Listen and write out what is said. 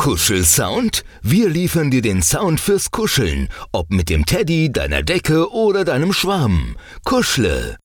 Kuschelsound? Wir liefern dir den Sound fürs Kuscheln, ob mit dem Teddy, deiner Decke oder deinem Schwamm. Kuschle.